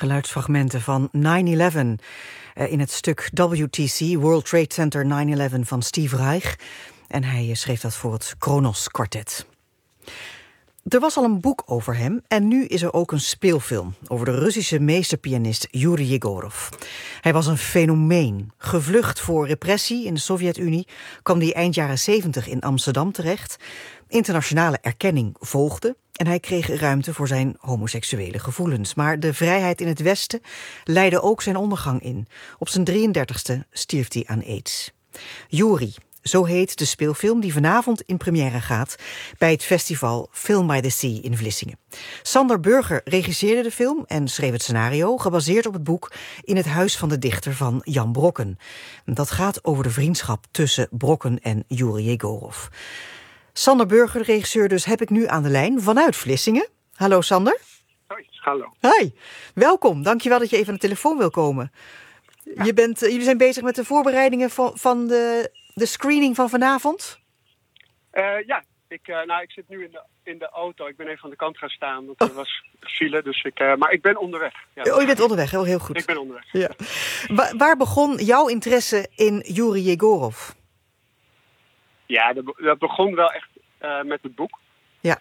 Geluidsfragmenten van 9/11 in het stuk WTC, World Trade Center 9/11 van Steve Reich. En hij schreef dat voor het Kronos Quartet. Er was al een boek over hem en nu is er ook een speelfilm over de Russische meesterpianist Yuri Jegorov. Hij was een fenomeen. Gevlucht voor repressie in de Sovjet-Unie kwam hij eind jaren 70 in Amsterdam terecht. Internationale erkenning volgde en hij kreeg ruimte voor zijn homoseksuele gevoelens. Maar de vrijheid in het Westen leidde ook zijn ondergang in. Op zijn 33ste stierf hij aan AIDS. Yuri, zo heet de speelfilm die vanavond in première gaat bij het festival Film by the Sea in Vlissingen. Sander Burger regisseerde de film en schreef het scenario, gebaseerd op het boek In het huis van de dichter van Jan Brokken. Dat gaat over de vriendschap tussen Brokken en Yuri Jegorov. Sander Burger, de regisseur dus, heb ik nu aan de lijn vanuit Vlissingen. Hallo Sander. Hoi, hallo. Hi, welkom. Dankjewel dat je even aan de telefoon wil komen. Ja. Jullie zijn bezig met de voorbereidingen van de screening van vanavond? Ja, ik zit nu in de auto. Ik ben even aan de kant gaan staan, want er was file. Dus maar ik ben onderweg. Ja. Oh, je bent onderweg, heel goed. Ik ben onderweg. Ja. Waar begon jouw interesse in Yuri Jegorov? Ja, dat begon wel echt met het boek. Ja.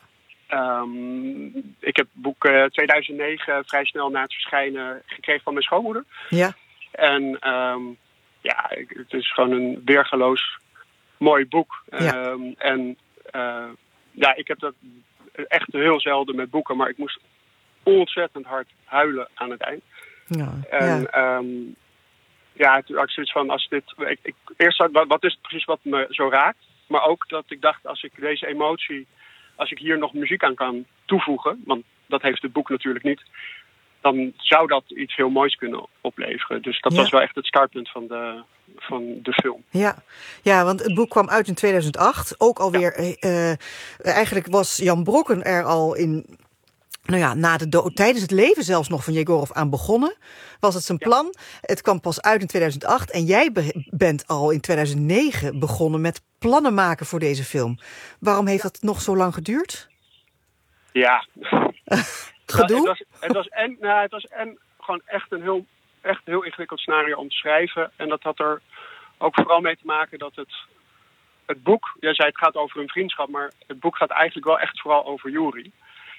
Ik heb het boek 2009 vrij snel na het verschijnen gekregen van mijn schoonmoeder. Ja. En het is gewoon een weergaloos mooi boek. Ja. Ik heb dat echt heel zelden met boeken, maar ik moest ontzettend hard huilen aan het eind. Ja. En toen had ik zoiets van, als dit... Eerst wat is het precies wat me zo raakt? Maar ook dat ik dacht, als ik deze emotie, als ik hier nog muziek aan kan toevoegen, want dat heeft het boek natuurlijk niet, dan zou dat iets heel moois kunnen opleveren. Dus dat was wel echt het startpunt van de film. Ja, want het boek kwam uit in 2008. Ook alweer, eigenlijk was Jan Brokken er al in, na de dood, tijdens het leven zelfs nog van Jegorov aan begonnen. Was het zijn plan. Het kwam pas uit in 2008. En jij bent al in 2009 begonnen met plannen maken voor deze film. Waarom heeft dat nog zo lang geduurd? Ja. Gedoe? Het was gewoon echt een heel ingewikkeld scenario om te schrijven. En dat had er ook vooral mee te maken dat het boek, jij zei het gaat over een vriendschap, maar het boek gaat eigenlijk wel echt vooral over Yuri.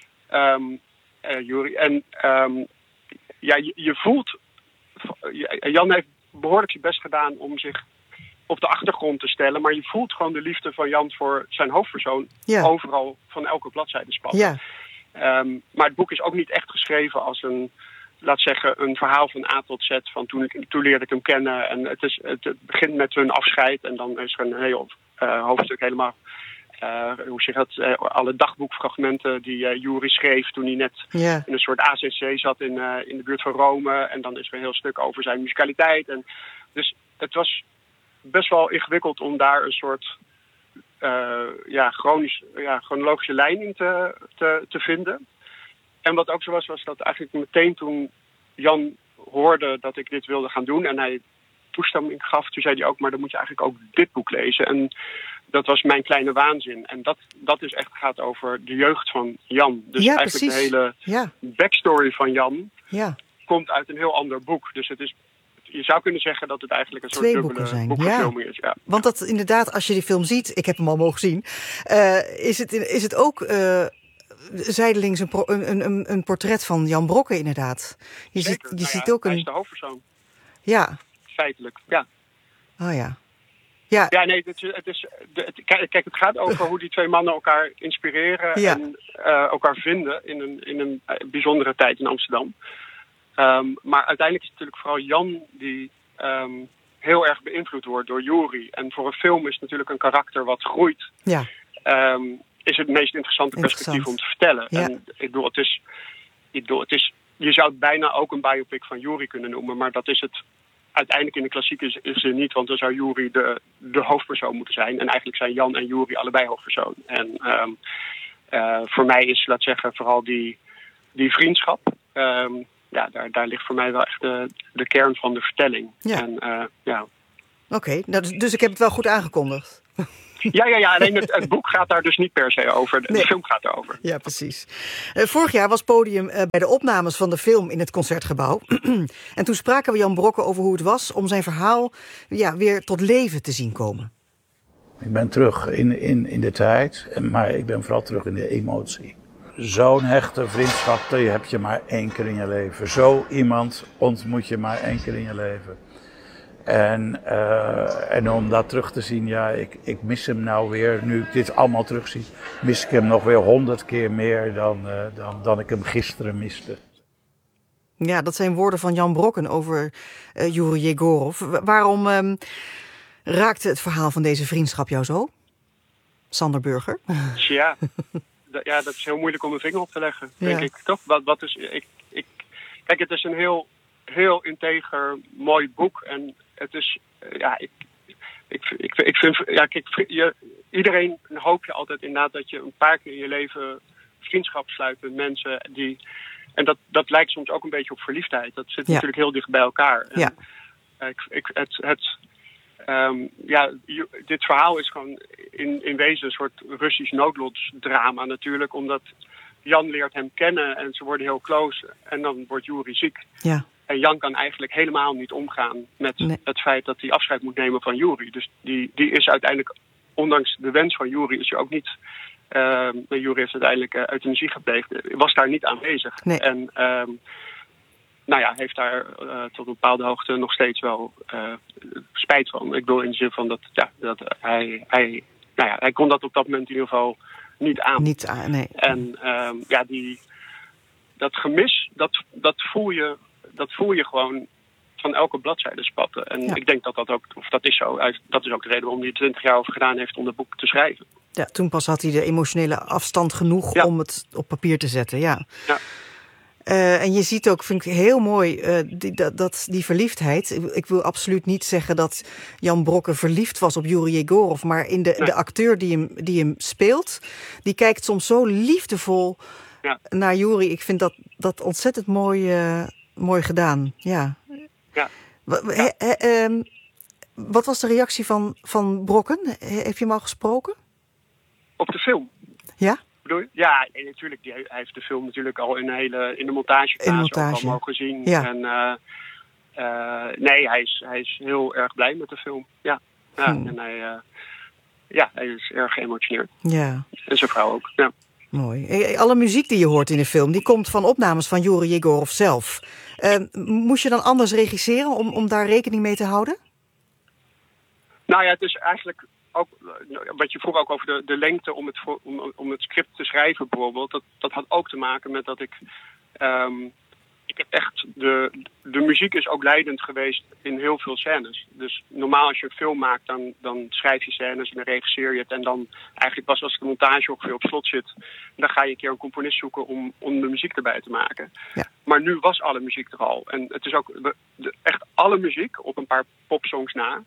Je voelt, Jan heeft behoorlijk zijn best gedaan om zich op de achtergrond te stellen, maar je voelt gewoon de liefde van Jan voor zijn hoofdpersoon overal van elke bladzijde spatten. Ja. Maar het boek is ook niet echt geschreven als een verhaal van A tot Z. Van toen leerde ik hem kennen. En het begint met hun afscheid. En dan is er een heel hoofdstuk helemaal... alle dagboekfragmenten die Yuri schreef toen hij net in een soort ACC zat in de buurt van Rome. En dan is er een heel stuk over zijn musicaliteit. En dus het was best wel ingewikkeld om daar een soort... chronologische lijn in te vinden. En wat ook zo was dat eigenlijk meteen toen Jan hoorde dat ik dit wilde gaan doen en hij toestemming gaf, toen zei hij ook, maar dan moet je eigenlijk ook dit boek lezen. En dat was Mijn kleine waanzin. En dat is echt gaat over de jeugd van Jan. Dus eigenlijk precies. De hele backstory van Jan komt uit een heel ander boek. Dus het is... Je zou kunnen zeggen dat het eigenlijk een soort dubbele boekverfilming is. Ja. Want dat inderdaad, als je die film ziet, ik heb hem al mogen zien, is het ook zijdelings een portret van Jan Brokken inderdaad. Je ziet ook hij is de hoofdpersoon. Ja. Feitelijk, ja. Oh ja. Ja, nee, kijk, het gaat over hoe die twee mannen elkaar inspireren en elkaar vinden in een bijzondere tijd in Amsterdam. Maar uiteindelijk is het natuurlijk vooral Jan die heel erg beïnvloed wordt door Yuri. En voor een film is natuurlijk een karakter wat groeit. Ja. Is het meest interessante perspectief om te vertellen. Ja. En je zou het bijna ook een biopic van Yuri kunnen noemen, maar dat is het uiteindelijk in de klassieke is er niet, want dan zou Yuri de hoofdpersoon moeten zijn. En eigenlijk zijn Jan en Yuri allebei hoofdpersoon. En voor mij is, laat zeggen, vooral die vriendschap. Daar ligt voor mij wel echt de kern van de vertelling. Ja. En, Oké, dus ik heb het wel goed aangekondigd. Ja. Alleen het boek gaat daar dus niet per se over. De film gaat erover. Ja, precies. Vorig jaar was Podium bij de opnames van de film in het Concertgebouw. En toen spraken we Jan Brokken over hoe het was om zijn verhaal weer tot leven te zien komen. Ik ben terug in de tijd, maar ik ben vooral terug in de emotie. Zo'n hechte vriendschap, die heb je maar 1 keer in je leven. Zo iemand ontmoet je maar 1 keer in je leven. En om dat terug te zien, ik mis hem nou weer. Nu ik dit allemaal terugzie, mis ik hem nog weer 100 keer meer dan ik hem gisteren miste. Ja, dat zijn woorden van Jan Brokken over Joeri Jegorov. Waarom raakte het verhaal van deze vriendschap jou zo? Sander Burger? Ja, dat is heel moeilijk om een vinger op te leggen, denk ik. Toch? Wat is, kijk, het is een heel integer, mooi boek. En het is, ik vind, kijk, iedereen hoop je altijd inderdaad dat je een paar keer in je leven vriendschap sluit met mensen die... En dat lijkt soms ook een beetje op verliefdheid. Dat zit natuurlijk heel dicht bij elkaar. En, dit verhaal is gewoon in wezen een soort Russisch noodlotsdrama natuurlijk. Omdat Jan leert hem kennen en ze worden heel close. En dan wordt Joeri ziek. Ja. En Jan kan eigenlijk helemaal niet omgaan met het feit dat hij afscheid moet nemen van Joeri. Dus die is uiteindelijk, ondanks de wens van Joeri, is hij ook niet... Joeri heeft uiteindelijk euthanasie gepleegd. Was daar niet aanwezig. Nee. En heeft daar tot een bepaalde hoogte nog steeds wel spijt van. Ik bedoel in de zin van dat hij kon dat op dat moment in ieder geval niet aan. Nee. En dat gemis, dat voel je gewoon van elke bladzijde spatten. En ik denk dat ook, of dat is zo, dat is ook de reden waarom hij 20 jaar over gedaan heeft om dat boek te schrijven. Ja, toen pas had hij de emotionele afstand genoeg om het op papier te zetten, ja. En je ziet ook, vind ik heel mooi, die verliefdheid. Ik wil absoluut niet zeggen dat Jan Brokken verliefd was op Joeri Jegorov, maar in de acteur die hem speelt, die kijkt soms zo liefdevol naar Joeri. Ik vind dat ontzettend mooi gedaan, ja. Wat was de reactie van Brokken? Heb je hem al gesproken? Op de film? Ja? Bedoel je? Ja, natuurlijk. Hij heeft de film natuurlijk al in de montagefase al mogen zien. Ja. En hij is heel erg blij met de film. Ja. En hij is erg geëmotioneerd. Ja. En zijn vrouw ook. Ja. Mooi. Alle muziek die je hoort in de film, die komt van opnames van Joeri Jegorov zelf. Moest je dan anders regisseren om daar rekening mee te houden? Nou ja, het is eigenlijk ook, wat je vroeg ook over de lengte om het script te schrijven bijvoorbeeld. Dat had ook te maken met dat ik heb echt, de muziek is ook leidend geweest in heel veel scènes. Dus normaal als je een film maakt, dan schrijf je scènes en dan regisseer je het. En dan eigenlijk pas als de montage ongeveer op slot zit, dan ga je een keer een componist zoeken om de muziek erbij te maken. Ja. Maar nu was alle muziek er al. En het is ook echt alle muziek, op een paar popsongs na,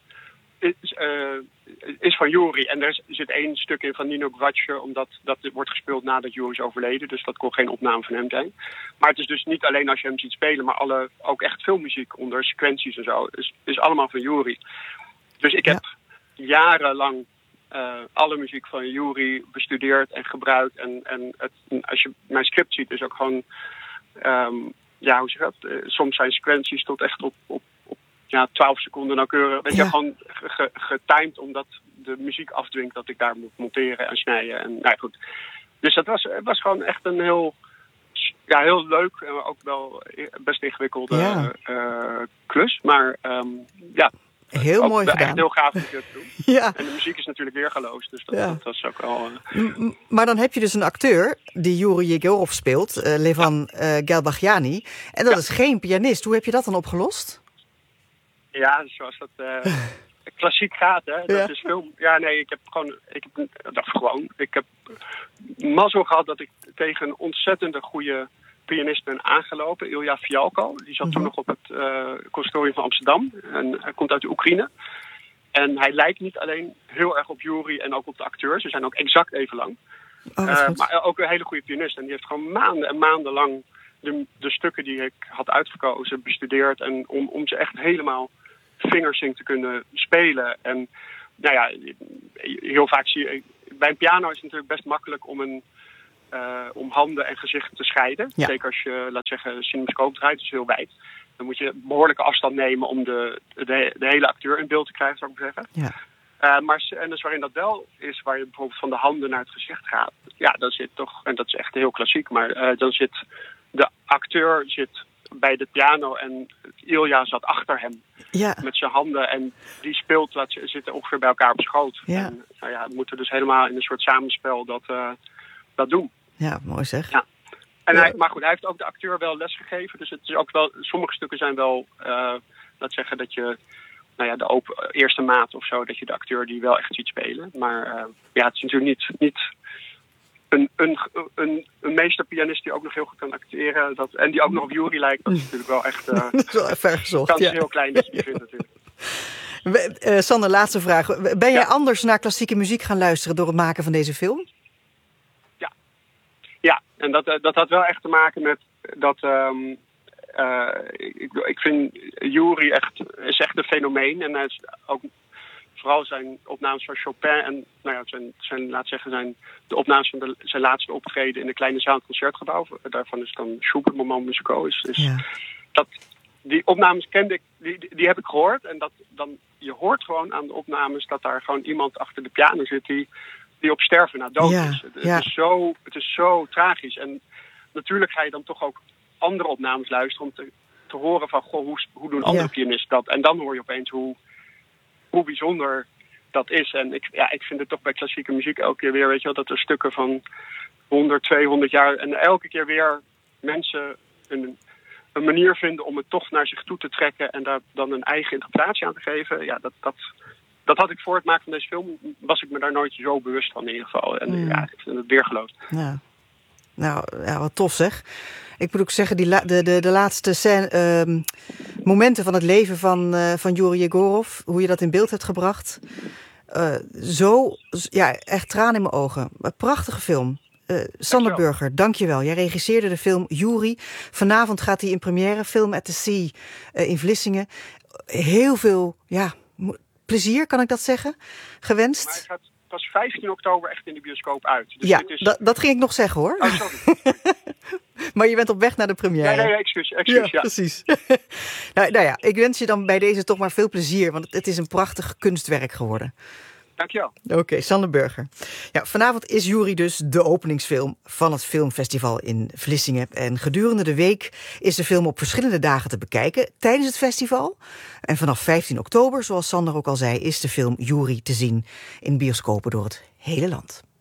is van Joeri. En er zit 1 stuk in van Nino Gvatsje, omdat dat wordt gespeeld nadat Joeri is overleden. Dus dat kon geen opname van hem zijn. Maar het is dus niet alleen als je hem ziet spelen, maar ook echt filmmuziek onder sequenties en zo. Is allemaal van Joeri. Dus ik heb jarenlang alle muziek van Joeri bestudeerd en gebruikt. En als je mijn script ziet, is ook gewoon hoe zeg je dat? Soms zijn sequenties tot echt op 12 seconden nauwkeurig. Weet je, gewoon getimed, omdat de muziek afdwingt dat ik daar moet monteren en snijden. En goed. Dus dat was gewoon echt een heel leuk en ook wel best ingewikkelde klus. Maar heel mooi gedaan. Echt heel gaaf om dit te doen. Ja. En de muziek is natuurlijk weergeloos, dus dat was ook wel... Maar dan heb je dus een acteur die Joeri Jegorov speelt, Levan Gelbachjani. En dat is geen pianist. Hoe heb je dat dan opgelost? Ja, zoals dat klassiek gaat, hè. Dat is film. Ja, nee, ik heb mazzel gehad dat ik tegen een ontzettende goede pianist ben aangelopen, Ilja Fialko. Die zat toen nog op het conservatorium van Amsterdam. En hij komt uit de Oekraïne. En hij lijkt niet alleen heel erg op Joeri en ook op de acteurs. Ze zijn ook exact even lang. Maar ook een hele goede pianist. En die heeft gewoon maanden en maanden lang de stukken die ik had uitgekozen bestudeerd. En om ze echt helemaal fingersync te kunnen spelen. En nou ja, heel vaak zie je... Bij een piano is het natuurlijk best makkelijk om handen en gezicht te scheiden. Ja. Zeker als je, laat zeggen, cinemascoop draait, dus heel wijd. Dan moet je behoorlijke afstand nemen om de hele acteur in beeld te krijgen, zou ik maar zeggen. Ja. En dus waarin dat wel is, waar je bijvoorbeeld van de handen naar het gezicht gaat. Ja, dan zit toch, en dat is echt heel klassiek, maar dan zit de acteur bij de piano en Ilja zat achter hem. Ja. Met zijn handen en die speelt, zitten ongeveer bij elkaar op schoot. Ja. En we moeten dus helemaal in een soort samenspel dat doen. Ja, mooi zeg. Ja. En maar goed, hij heeft ook de acteur wel lesgegeven. Dus het is ook wel, sommige stukken zijn wel, laat zeggen dat je, de eerste maat of zo, dat je de acteur die wel echt ziet spelen. Maar het is natuurlijk niet een meesterpianist die ook nog heel goed kan acteren. En die ook nog op Yuri lijkt, dat is natuurlijk wel echt... dat is wel ver gezocht, kans is heel klein dat je die vindt natuurlijk. Sander, laatste vraag. Ben jij anders naar klassieke muziek gaan luisteren door het maken van deze film? Ja, en dat had wel echt te maken met dat... ik vind Yuri is echt een fenomeen. En hij is ook vooral zijn opnames van Chopin en de opnames van zijn laatste optreden in de Kleine Zaal Concertgebouw. Daarvan is dan Schubert Moment Musical. Die opnames kende ik, die heb ik gehoord. En je hoort gewoon aan de opnames dat daar gewoon iemand achter de piano zit die op sterven na dood is. Het is zo tragisch. En natuurlijk ga je dan toch ook andere opnames luisteren om te horen van, hoe doen andere pianisten dat? En dan hoor je opeens hoe bijzonder dat is. En ik vind het toch bij klassieke muziek elke keer weer, weet je wel, dat er stukken van 100, 200 jaar en elke keer weer mensen een manier vinden om het toch naar zich toe te trekken en daar dan een eigen interpretatie aan te geven. Ja, dat had ik voor het maken van deze film, was ik me daar nooit zo bewust van in ieder geval. En ik vind het weergeloos. Ja. Nou, wat tof zeg. Ik moet ook zeggen, de laatste momenten van het leven van Yuri Jegorov, hoe je dat in beeld hebt gebracht. Echt tranen in mijn ogen. Een prachtige film. Sander Burger, dankjewel. Jij regisseerde de film Yuri. Vanavond gaat hij in première, Film at the Sea in Vlissingen. Heel veel plezier, kan ik dat zeggen? Gewenst. Maar hij gaat pas 15 oktober echt in de bioscoop uit. Dus ja, dat ging ik nog zeggen hoor. Oh, sorry. Maar je bent op weg naar de première. Nee, excuus. Ja, precies. nou, ik wens je dan bij deze toch maar veel plezier, want het is een prachtig kunstwerk geworden. Dankjewel. Oké, Sander Burger. Ja, vanavond is Yuri dus de openingsfilm van het filmfestival in Vlissingen. En gedurende de week is de film op verschillende dagen te bekijken tijdens het festival. En vanaf 15 oktober, zoals Sander ook al zei, is de film Yuri te zien in bioscopen door het hele land.